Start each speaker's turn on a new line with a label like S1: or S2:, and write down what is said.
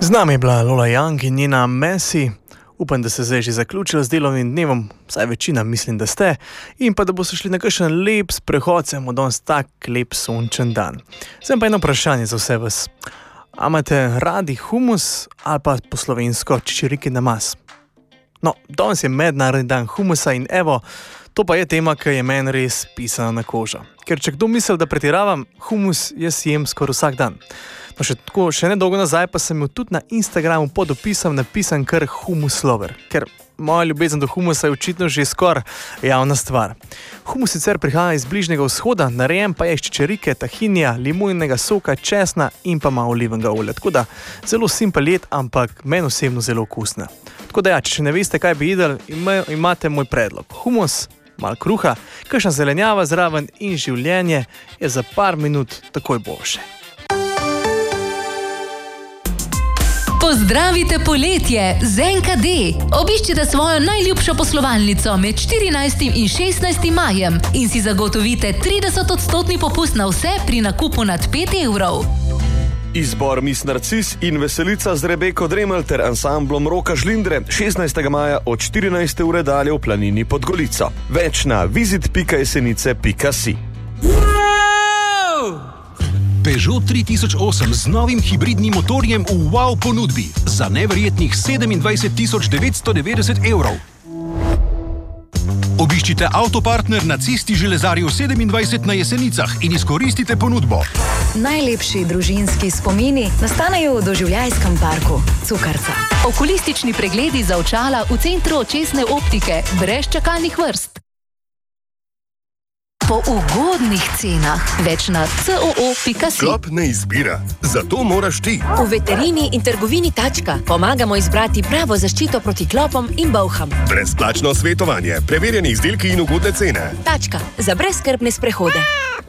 S1: Z nami je bila Lola Young in njena Messi. Upam, da ste zdaj že zaključili z delovnim dnevom, vsaj večina mislim, da ste, in pa da boste šli na kakšen lep sprehod, se bomo danes tak lep sončen dan. Zdaj pa eno vprašanje za vse vas. A imate radi humus ali pa po slovensko čičeriki na mas? No, danes je mednarodni dan humusa in evo, to pa je tema, ki je meni res pisana na kožo. Ker če kdo misli, da pretiravam, humus jaz jem skoraj vsak dan. No, še nedolgo nazaj pa sem imel tudi na Instagramu pod opisom napisan kar humuslover, ker moja ljubezen do humusa je očitno že skoraj javna stvar. Humus sicer prihaja iz Bližnjega vzhoda, narejen pa je iz čičerike, tahinija, limonjenega soka, česna in pa malo olivenega olja. Tako da zelo simpel jed, ampak meni osebno zelo okusna. Tako da ja, če ne veste, kaj bi jedli, imate moj predlog. Humus, malo kruha, kakšna zelenjava zraven in življenje je za par minut takoj boljše.
S2: Pozdravite poletje z NKD. Obiščite svojo najljubšo poslovalnico med 14. in 16. majem in si zagotovite 30% popust na vse pri nakupu nad 5 evrov.
S3: Izbor Miss Narcis in Veselica z Rebeko Dremelj ter ansamblom Roka Žlindre 16. maja od 14. ure dalje v planini pod Golico. Več na visit.jesenice.si.
S4: Peugeot 3008 z novim hibridnim motorjem v wow ponudbi za neverjetnih 27.990 evrov. Obiščite Avtopartner na Cesti Železarjev 27 na Jesenicah in izkoristite ponudbo.
S5: Najlepši družinski spomini nastanejo v doživljajskem parku Cukrca.
S2: Okulistični pregledi za očala v centru očesne optike brez čakalnih vrst. Po ugodnih cenah. Več na coo.si.
S6: Klop ne izbira, zato moraš ti.
S7: V veterini in trgovini Tačka pomagamo izbrati pravo zaščito proti klopom in bolham.
S6: Brezplačno svetovanje, preverjeni izdelki in ugodne cene.
S7: Tačka, za brezskrbne sprehode.